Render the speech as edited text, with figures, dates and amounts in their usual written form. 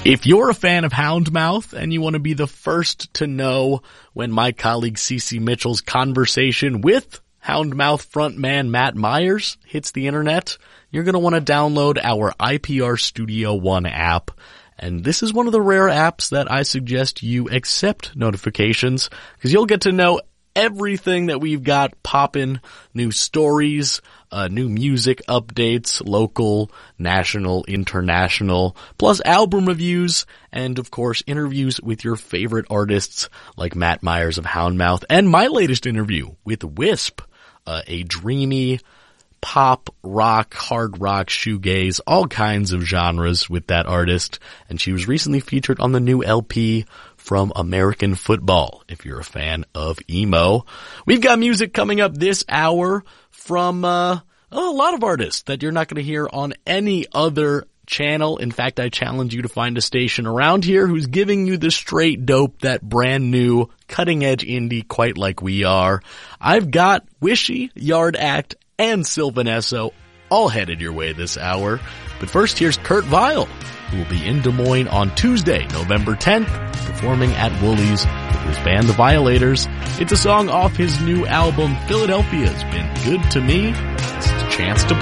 If you're a fan of Houndmouth and you want to be the first to know when my colleague Cece Mitchell's conversation with Houndmouth frontman Matt Myers hits the internet, you're going to want to download our IPR Studio One app. And this is one of the rare apps that I suggest you accept notifications, because you'll get to know everything that we've got poppin', new stories, new music updates, local, national, international, plus album reviews, and of course interviews with your favorite artists like Matt Myers of Houndmouth, and my latest interview with Wisp, a dreamy pop, rock, hard rock, shoegaze, all kinds of genres with that artist, and she was recently featured on the new LP from American Football, if you're a fan of emo. We've got music coming up this hour from a lot of artists that you're not going to hear on any other channel. In fact, I challenge you to find a station around here who's giving you the straight dope, that brand new, cutting-edge indie, quite like we are. I've got Wishy, Yard Act, and Sylvan Esso all headed your way this hour. But first, here's Kurt Vile, who will be in Des Moines on Tuesday, November 10th, performing at Woolies with his band The Violators. It's a song off his new album, Philadelphia's Been Good to Me. This is a chance to